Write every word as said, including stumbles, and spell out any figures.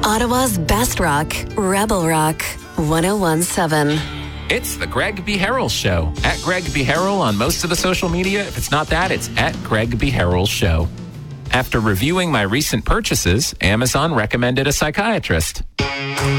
Ottawa's best rock, Rebel Rock, one oh one point seven. It's the Greg B. Harrell Show. At Greg B. Harrell on most of the social media. If it's not that, it's at Greg B. Harrell Show. After reviewing my recent purchases, Amazon recommended a psychiatrist.